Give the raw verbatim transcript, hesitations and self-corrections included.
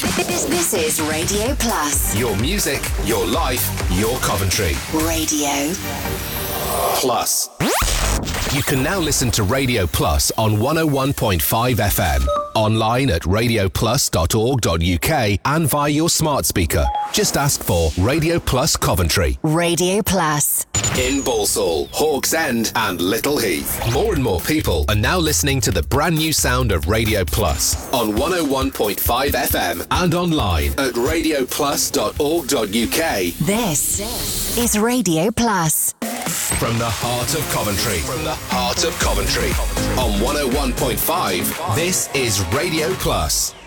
This, this is Radio Plus. Your music, your life, your Coventry. Radio Plus. You can now listen to Radio Plus on one oh one point five F M, online at radio plus dot org dot U K and via your smart speaker. Just ask for Radio Plus Coventry. Radio Plus. In Balsall, Hawks End and Little Heath. More and more people are now listening to the brand new sound of Radio Plus on one oh one point five F M and online at radio plus dot org dot U K. This is Radio Plus. From the heart of Coventry. From the heart of Coventry. On one oh one point five, this is Radio Plus.